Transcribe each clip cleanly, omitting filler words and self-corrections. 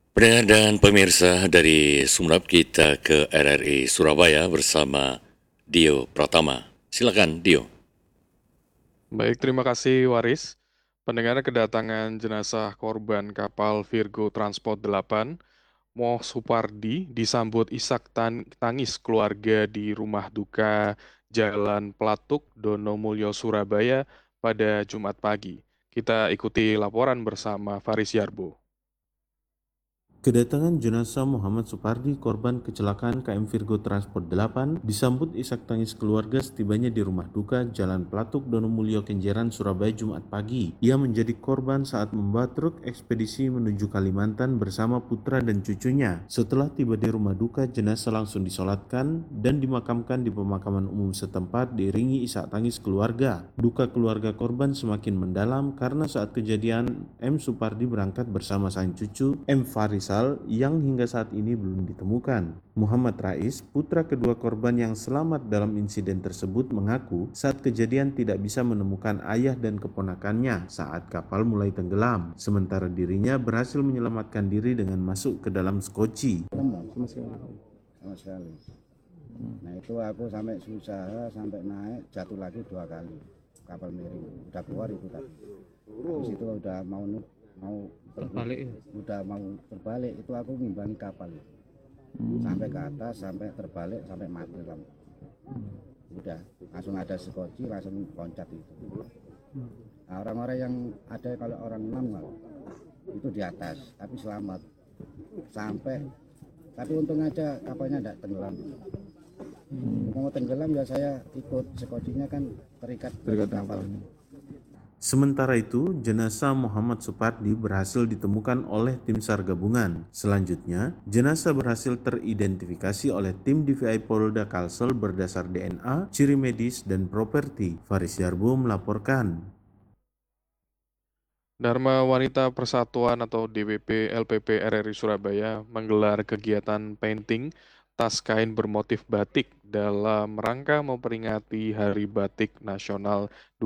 Pendengar dan pemirsa dari Sumeneb kita ke RRI Surabaya bersama Dio Pratama. Silakan Dio. Baik, terima kasih Waris. Pendengar kedatangan jenazah korban kapal Virgo Transport 8, Moh Supardi disambut isak tangis keluarga di rumah duka Jalan Pelatuk, Donomulyo, Surabaya pada Jumat pagi. Kita ikuti laporan bersama Faris Yarbo. Kedatangan jenazah Muhammad Supardi, korban kecelakaan KM Virgo Transport 8, disambut isak tangis keluarga setibanya di rumah duka Jalan Pelatuk, Donomulyo, Kenjeran, Surabaya, Jumat pagi. Ia menjadi korban saat membawa truk ekspedisi menuju Kalimantan bersama putra dan cucunya. Setelah tiba di rumah duka, jenazah langsung disolatkan dan dimakamkan di pemakaman umum setempat diiringi isak tangis keluarga. Duka keluarga korban semakin mendalam karena saat kejadian M. Supardi berangkat bersama sang cucu M. Farisal yang hingga saat ini belum ditemukan. Muhammad Rais, putra kedua korban yang selamat dalam insiden tersebut, mengaku saat kejadian tidak bisa menemukan ayah dan keponakannya saat kapal mulai tenggelam, sementara dirinya berhasil menyelamatkan diri dengan masuk ke dalam skoci. Sama sekali. Nah itu aku sampai susah sampai naik jatuh lagi 2 kali kapal miring udah keluar itu tadi. Habis itu udah mau terbalik, udah mau terbalik itu aku ngimbangi kapal sampai ke atas, sampai terbalik, sampai mati kamu. Udah langsung ada skoci, langsung loncat itu. Nah, orang-orang yang ada kalau orang 6 itu di atas tapi selamat sampai, tapi untung aja kapalnya tidak tenggelam. Mau tenggelam ya saya ikut, skocinya kan terikat kapal. Sementara itu, jenazah Muhammad Supardi berhasil ditemukan oleh tim SAR gabungan. Selanjutnya, jenazah berhasil teridentifikasi oleh tim DVI Polda Kalsel berdasar DNA, ciri medis, dan properti. Faris Yarbo melaporkan. Dharma Wanita Persatuan atau DWP LPP RRI Surabaya menggelar kegiatan painting tas kain bermotif batik dalam rangka memperingati Hari Batik Nasional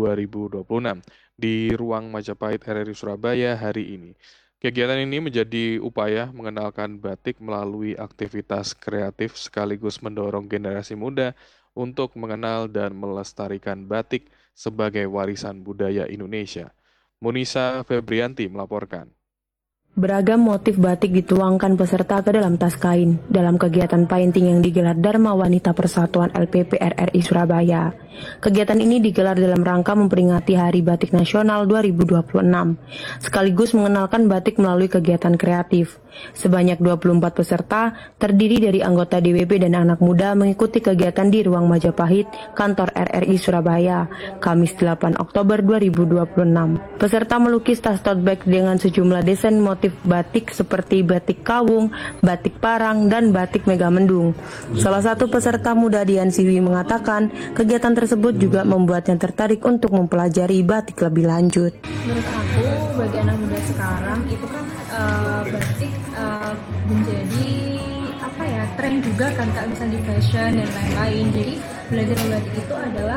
2026 di Ruang Majapahit RRI Surabaya hari ini. Kegiatan ini menjadi upaya mengenalkan batik melalui aktivitas kreatif sekaligus mendorong generasi muda untuk mengenal dan melestarikan batik sebagai warisan budaya Indonesia. Munisa Febrianti melaporkan. Beragam motif batik dituangkan peserta ke dalam tas kain dalam kegiatan painting yang digelar Dharma Wanita Persatuan LPP RRI Surabaya. Kegiatan ini digelar dalam rangka memperingati Hari Batik Nasional 2026, sekaligus mengenalkan batik melalui kegiatan kreatif. Sebanyak 24 peserta terdiri dari anggota DWP dan anak muda mengikuti kegiatan di Ruang Majapahit, Kantor RRI Surabaya, Kamis 8 Oktober 2026. Peserta melukis tas tote bag dengan sejumlah desain motif batik seperti batik kawung, batik parang, dan batik megamendung. Salah satu peserta muda Dian Siwi mengatakan kegiatan tersebut juga membuatnya tertarik untuk mempelajari batik lebih lanjut. Menurut aku, bagi anak muda sekarang itu kan batik menjadi tren juga kan Kak, misalnya di fashion dan lain-lain. Jadi belajar batik itu adalah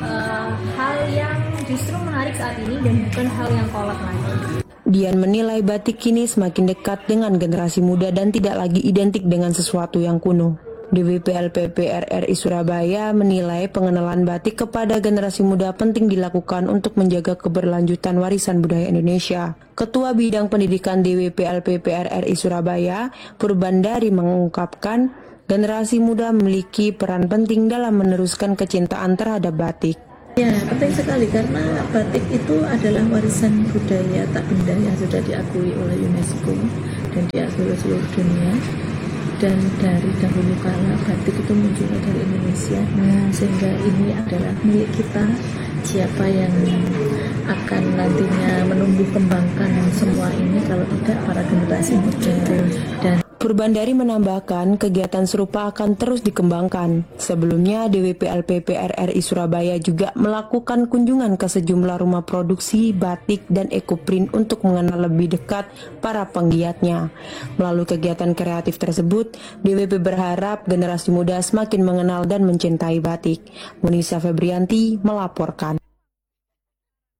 hal yang justru menarik saat ini dan bukan hal yang kolot lagi. Dian menilai batik kini semakin dekat dengan generasi muda dan tidak lagi identik dengan sesuatu yang kuno. DWP LPP RRI Surabaya menilai pengenalan batik kepada generasi muda penting dilakukan untuk menjaga keberlanjutan warisan budaya Indonesia. Ketua Bidang Pendidikan DWP LPP RRI Surabaya, Purbandari, mengungkapkan generasi muda memiliki peran penting dalam meneruskan kecintaan terhadap batik. Ya, penting sekali karena batik itu adalah warisan budaya tak benda yang sudah diakui oleh UNESCO dan diakui oleh seluruh dunia. Dan dari dahulu kala batik itu munculnya dari Indonesia, sehingga ini adalah milik kita. Siapa yang akan nantinya menumbuh kembangkan semua ini kalau tidak para generasi muda. Dan Purbandari menambahkan kegiatan serupa akan terus dikembangkan. Sebelumnya, DWP LPP RRI Surabaya juga melakukan kunjungan ke sejumlah rumah produksi batik dan ekoprint untuk mengenal lebih dekat para penggiatnya. Melalui kegiatan kreatif tersebut, DWP berharap generasi muda semakin mengenal dan mencintai batik. Munisa Febrianti melaporkan.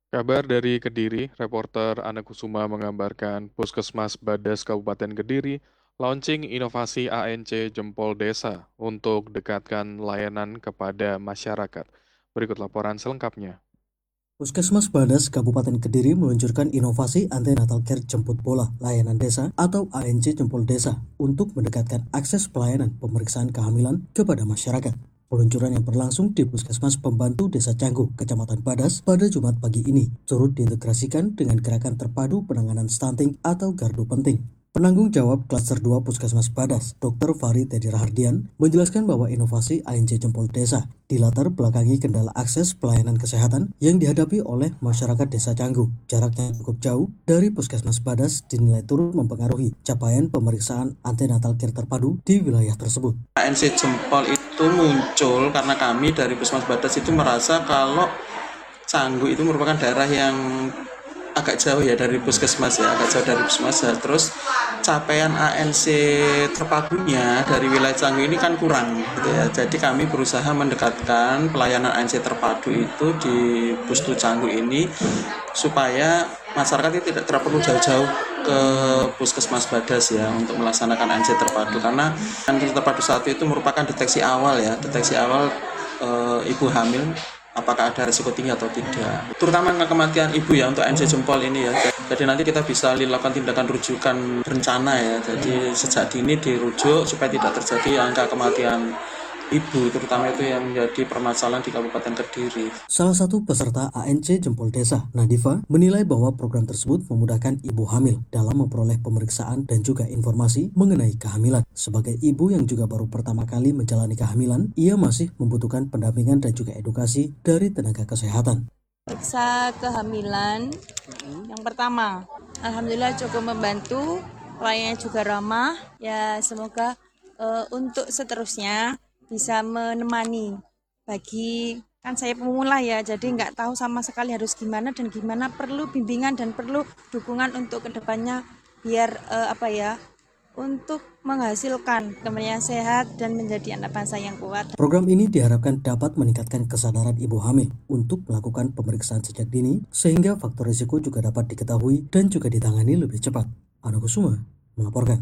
Kabar dari Kediri, reporter Ana Kusuma mengambarkan Puskesmas Badas Kabupaten Kediri launching inovasi ANC Jempol Desa untuk dekatkan layanan kepada masyarakat. Berikut laporan selengkapnya. Puskesmas Badas Kabupaten Kediri meluncurkan inovasi antenatal care jemput bola layanan desa atau ANC Jempol Desa untuk mendekatkan akses pelayanan pemeriksaan kehamilan kepada masyarakat. Peluncuran yang berlangsung di Puskesmas Pembantu Desa Canggu, Kecamatan Badas pada Jumat pagi ini turut diintegrasikan dengan gerakan terpadu penanganan stunting atau gardu penting. Penanggung jawab Klaster 2 Puskesmas Badas, Dr. Fari Teddy Rahardian, menjelaskan bahwa inovasi ANC Jempol Desa dilatar belakangi kendala akses pelayanan kesehatan yang dihadapi oleh masyarakat Desa Canggu. Jaraknya cukup jauh dari Puskesmas Badas dinilai turut mempengaruhi capaian pemeriksaan antenatal care terpadu di wilayah tersebut. ANC Jempol itu muncul karena kami dari Puskesmas Badas itu merasa kalau Canggu itu merupakan daerah yang agak jauh ya dari puskesmas ya, agak jauh dari puskesmas ya. Terus capaian ANC terpadunya dari wilayah Canggu ini kan kurang gitu ya. Jadi kami berusaha mendekatkan pelayanan ANC terpadu itu di Pustu Canggu ini supaya masyarakat itu tidak perlu jauh-jauh ke Puskesmas Badas ya untuk melaksanakan ANC terpadu, karena ANC terpadu satu itu merupakan deteksi awal ya, deteksi awal ibu hamil apakah ada risiko tinggi atau tidak, terutama kematian ibu ya untuk ANC Jempol ini ya. Jadi nanti kita bisa dilakukan tindakan rujukan berencana ya, jadi sejak dini dirujuk supaya tidak terjadi angka kematian ibu, terutama itu yang menjadi permasalahan di Kabupaten Kediri. Salah satu peserta ANC Jempol Desa, Nadifa, menilai bahwa program tersebut memudahkan ibu hamil dalam memperoleh pemeriksaan dan juga informasi mengenai kehamilan. Sebagai ibu yang juga baru pertama kali menjalani kehamilan, ia masih membutuhkan pendampingan dan juga edukasi dari tenaga kesehatan. Periksa kehamilan yang pertama, alhamdulillah cukup membantu, pelayanannya juga ramah. Ya semoga untuk seterusnya bisa menemani, bagi kan saya pemula ya, jadi nggak tahu sama sekali harus gimana dan gimana, perlu bimbingan dan perlu dukungan untuk kedepannya biar untuk menghasilkan kementerian sehat dan menjadi anak bangsa yang kuat. Program ini diharapkan dapat meningkatkan kesadaran ibu hamil untuk melakukan pemeriksaan sejak dini sehingga faktor risiko juga dapat diketahui dan juga ditangani lebih cepat. Ana Kusuma melaporkan.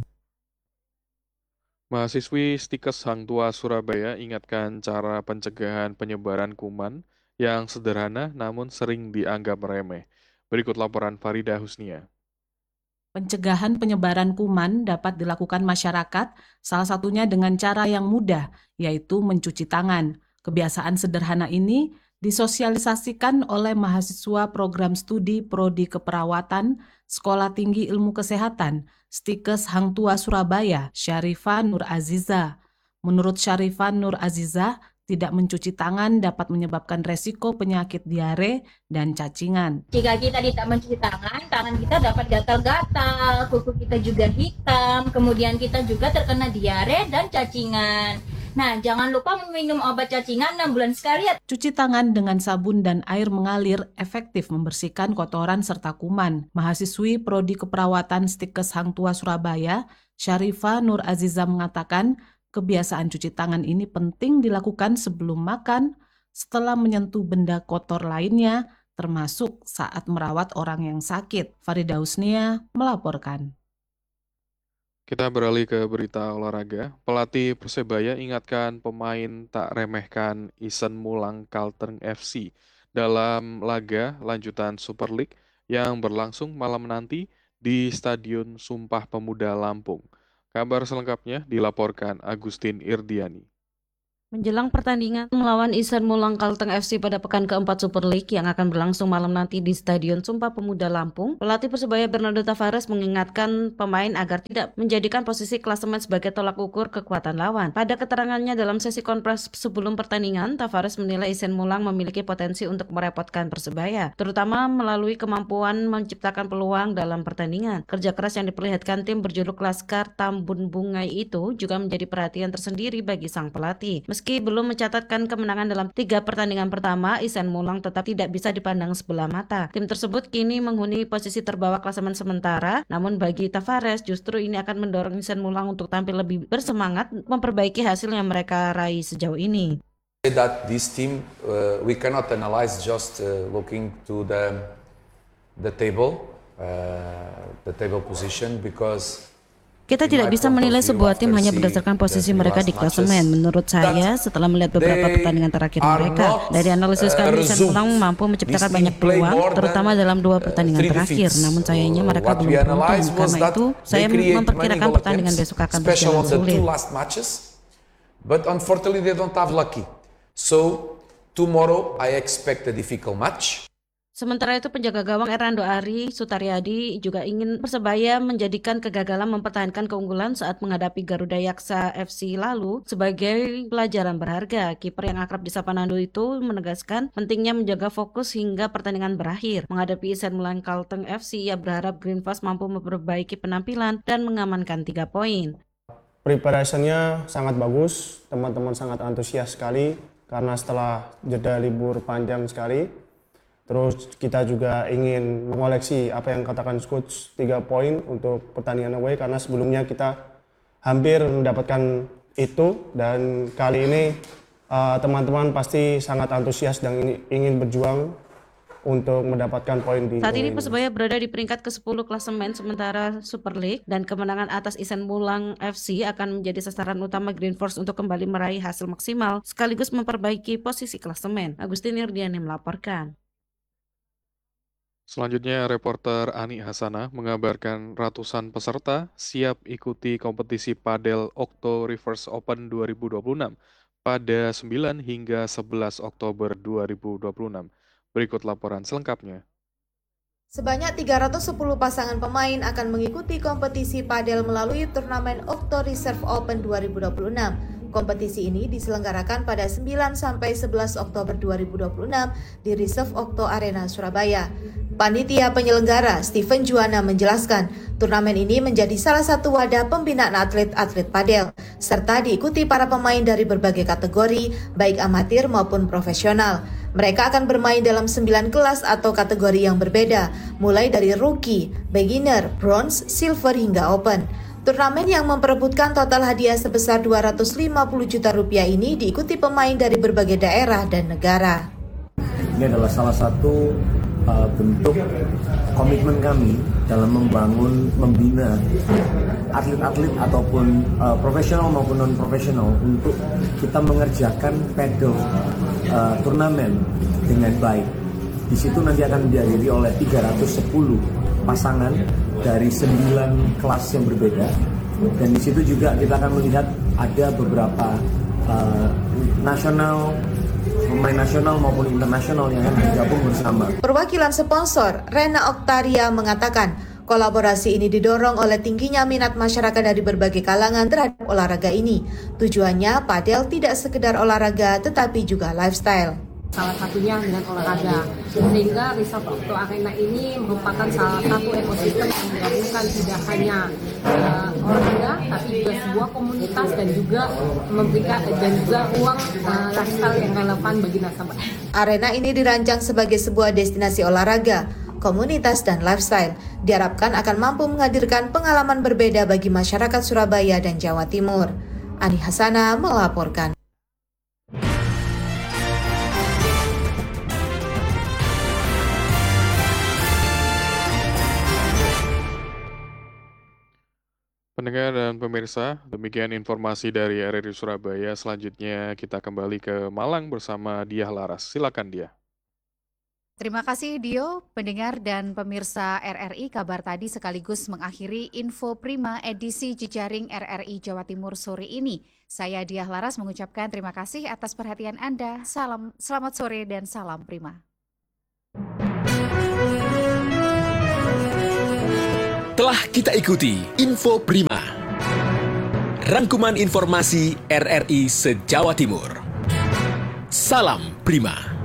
Mahasiswi Stikes Hang Tua Surabaya ingatkan cara pencegahan penyebaran kuman yang sederhana namun sering dianggap remeh. Berikut laporan Farida Husnia. Pencegahan penyebaran kuman dapat dilakukan masyarakat, salah satunya dengan cara yang mudah, yaitu mencuci tangan. Kebiasaan sederhana ini disosialisasikan oleh mahasiswa program studi Prodi Keperawatan Sekolah Tinggi Ilmu Kesehatan Stikes Hang Tua Surabaya, Syarifah Nur Aziza. Menurut Syarifah Nur Aziza, tidak mencuci tangan dapat menyebabkan resiko penyakit diare dan cacingan. Jika kita tidak mencuci tangan kita dapat gatal-gatal, kuku kita juga hitam, kemudian kita juga terkena diare dan cacingan. Nah, jangan lupa meminum obat cacingan 6 bulan sekali ya. Cuci tangan dengan sabun dan air mengalir efektif membersihkan kotoran serta kuman. Mahasiswi Prodi Keperawatan Stikes Hang Tua Surabaya, Syarifah Nur Aziza mengatakan, kebiasaan cuci tangan ini penting dilakukan sebelum makan, setelah menyentuh benda kotor lainnya, termasuk saat merawat orang yang sakit. Farida Husnia melaporkan. Kita beralih ke berita olahraga. Pelatih Persebaya ingatkan pemain tak remehkan Isen Mulang Kalteng FC dalam laga lanjutan Super League yang berlangsung malam nanti di Stadion Sumpah Pemuda Lampung. Kabar selengkapnya dilaporkan Agustin Irdiani. Menjelang pertandingan melawan Isen Mulang Kalteng FC pada pekan keempat Super League yang akan berlangsung malam nanti di Stadion Sumpah Pemuda Lampung, pelatih Persebaya Bernardo Tavares mengingatkan pemain agar tidak menjadikan posisi klasemen sebagai tolak ukur kekuatan lawan. Pada keterangannya dalam sesi konferensi sebelum pertandingan, Tavares menilai Isen Mulang memiliki potensi untuk merepotkan Persebaya, terutama melalui kemampuan menciptakan peluang dalam pertandingan. Kerja keras yang diperlihatkan tim berjuluk Laskar Tambun Bungai itu juga menjadi perhatian tersendiri bagi sang pelatih. Meski belum mencatatkan kemenangan dalam 3 pertandingan pertama, Isen Mulang tetap tidak bisa dipandang sebelah mata. Tim tersebut kini menghuni posisi terbawah klasemen sementara, namun bagi Tavares justru ini akan mendorong Isen Mulang untuk tampil lebih bersemangat memperbaiki hasil yang mereka raih sejauh ini. That this team we cannot analyze just looking to the the table position because Kita tidak bisa menilai sebuah tim hanya berdasarkan posisi mereka di klasemen. Menurut saya, setelah melihat beberapa pertandingan terakhir mereka, dari analisis kami, Isan Mulang mampu menciptakan banyak peluang, terutama dalam 2 pertandingan terakhir. Namun sayangnya mereka belum beruntung. Karena itu, saya memperkirakan pertandingan besok akan berjalan sulit. But unfortunately, they don't have lucky. So tomorrow, I expect a difficult match. Sementara itu penjaga gawang Erando Ari Sutaryadi juga ingin Persebaya menjadikan kegagalan mempertahankan keunggulan saat menghadapi Garuda Yaksa FC lalu sebagai pelajaran berharga. Kiper yang akrab disapa Nando itu menegaskan pentingnya menjaga fokus hingga pertandingan berakhir. Menghadapi Isan Mulang Kalteng FC, ia berharap Green Force mampu memperbaiki penampilan dan mengamankan 3 poin. Preparationnya sangat bagus, teman-teman sangat antusias sekali karena setelah jeda libur panjang sekali. Terus kita juga ingin mengoleksi apa yang katakan coach 3 poin untuk pertandingan away karena sebelumnya kita hampir mendapatkan itu dan kali ini teman-teman pasti sangat antusias dan ingin berjuang untuk mendapatkan poin di saat ini. Persebaya berada di peringkat ke-10 klasemen sementara Super League dan kemenangan atas Isan Mulang FC akan menjadi sasaran utama Green Force untuk kembali meraih hasil maksimal sekaligus memperbaiki posisi klasemen. Agustin Irdiani melaporkan. Selanjutnya, reporter Ani Hasanah mengabarkan ratusan peserta siap ikuti kompetisi padel Okto Rivers Open 2026 pada 9 hingga 11 Oktober 2026. Berikut laporan selengkapnya. Sebanyak 310 pasangan pemain akan mengikuti kompetisi padel melalui turnamen Okto Reserve Open 2026. Kompetisi ini diselenggarakan pada 9 sampai 11 Oktober 2026 di Reserve Okto Arena Surabaya. Panitia penyelenggara Steven Juwana menjelaskan, turnamen ini menjadi salah satu wadah pembinaan atlet-atlet padel, serta diikuti para pemain dari berbagai kategori, baik amatir maupun profesional. Mereka akan bermain dalam 9 kelas atau kategori yang berbeda, mulai dari rookie, beginner, bronze, silver hingga open. Turnamen yang memperebutkan total hadiah sebesar 250 juta rupiah ini diikuti pemain dari berbagai daerah dan negara. Ini adalah salah satu bentuk komitmen kami dalam membina atlet-atlet ataupun profesional maupun non-profesional untuk kita mengerjakan padel turnamen dengan baik. Di situ nanti akan dihadiri oleh 310 pasangan dari 9 kelas yang berbeda, dan di situ juga kita akan melihat ada beberapa pemain nasional maupun internasional yang akan bergabung bersama. Perwakilan sponsor Rena Oktaria mengatakan, kolaborasi ini didorong oleh tingginya minat masyarakat dari berbagai kalangan terhadap olahraga ini. Tujuannya padel tidak sekedar olahraga tetapi juga lifestyle. Salah satunya dengan olahraga, sehingga Reserve Okto Arena ini merupakan salah satu ekosistem yang menggabungkan tidak hanya olahraga, tapi juga sebuah komunitas dan juga memberikan ruang lifestyle yang relevan bagi nasabah. Arena ini dirancang sebagai sebuah destinasi olahraga, komunitas dan lifestyle. Diharapkan akan mampu menghadirkan pengalaman berbeda bagi masyarakat Surabaya dan Jawa Timur. Ani Hasanah melaporkan. Pendengar dan pemirsa, demikian informasi dari RRI Surabaya. Selanjutnya kita kembali ke Malang bersama Diah Laras. Silakan Diah. Terima kasih Dio, pendengar dan pemirsa RRI. Kabar tadi sekaligus mengakhiri Info Prima edisi Jejaring RRI Jawa Timur sore ini. Saya Diah Laras mengucapkan terima kasih atas perhatian Anda. Selamat sore dan salam Prima. Telah kita ikuti Info Prima, rangkuman informasi RRI se-Jawa Timur. Salam Prima.